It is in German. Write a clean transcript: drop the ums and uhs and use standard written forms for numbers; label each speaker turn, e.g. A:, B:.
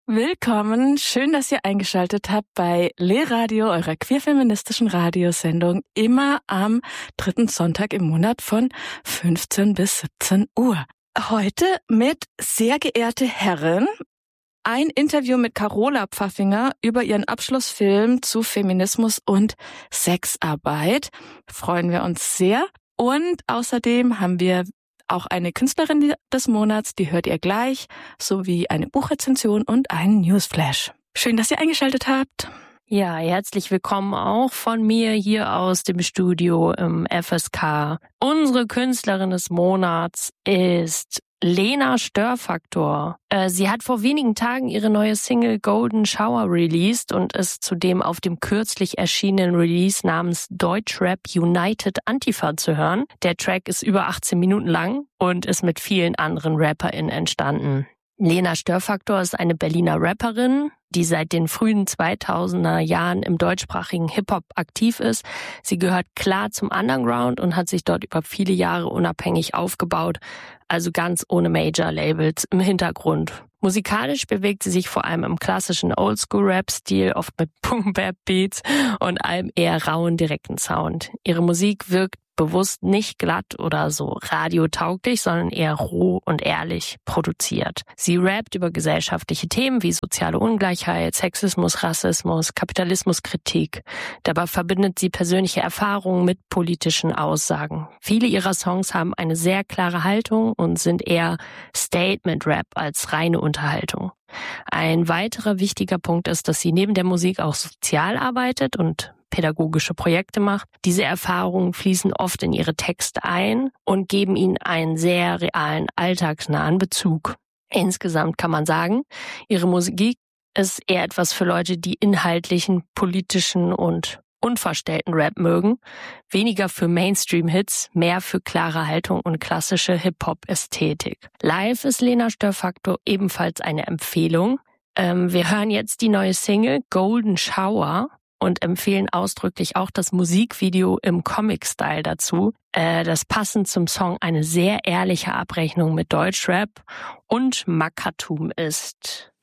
A: Willkommen, schön, dass ihr eingeschaltet habt bei Lehradio, eurer queerfeministischen Radiosendung, immer am 3. Sonntag im Monat von 15 bis 17 Uhr. Heute mit sehr geehrte Herren, ein Interview mit Carola Pfaffinger über ihren Abschlussfilm zu Feminismus und Sexarbeit. Freuen wir uns sehr. Und außerdem haben wir auch eine Künstlerin des Monats, die hört ihr gleich, sowie eine Buchrezension und einen Newsflash. Schön, dass ihr eingeschaltet habt.
B: Ja, herzlich willkommen auch von mir hier aus dem Studio im FSK. Unsere Künstlerin des Monats ist Lena Störfaktor. Sie hat vor wenigen Tagen ihre neue Single Golden Shower released und ist zudem auf dem kürzlich erschienenen Release namens Deutschrap United Antifa zu hören. Der Track ist über 18 Minuten lang und ist mit vielen anderen RapperInnen entstanden. Lena Störfaktor ist eine Berliner Rapperin, die seit den frühen 2000er Jahren im deutschsprachigen Hip-Hop aktiv ist. Sie gehört klar zum Underground und hat sich dort über viele Jahre unabhängig aufgebaut, also ganz ohne Major-Labels im Hintergrund. Musikalisch bewegt sie sich vor allem im klassischen Oldschool-Rap-Stil, oft mit Boom-Bap-Beats und einem eher rauen, direkten Sound. Ihre Musik wirkt bewusst nicht glatt oder so radiotauglich, sondern eher roh und ehrlich produziert. Sie rappt über gesellschaftliche Themen wie soziale Ungleichheit, Sexismus, Rassismus, Kapitalismuskritik. Dabei verbindet sie persönliche Erfahrungen mit politischen Aussagen. Viele ihrer Songs haben eine sehr klare Haltung und sind eher Statement-Rap als reine Unterhaltung. Ein weiterer wichtiger Punkt ist, dass sie neben der Musik auch sozial arbeitet und pädagogische Projekte macht. Diese Erfahrungen fließen oft in ihre Texte ein und geben ihnen einen sehr realen, alltagsnahen Bezug. Insgesamt kann man sagen, ihre Musik ist eher etwas für Leute, die inhaltlichen, politischen und unverstellten Rap mögen, weniger für Mainstream-Hits, mehr für klare Haltung und klassische Hip-Hop-Ästhetik. Live ist Lena Störfaktor ebenfalls eine Empfehlung. Wir hören jetzt die neue Single Golden Shower und empfehlen ausdrücklich auch das Musikvideo im Comic-Style dazu, das passend zum Song eine sehr ehrliche Abrechnung mit Deutschrap und Mackertum ist.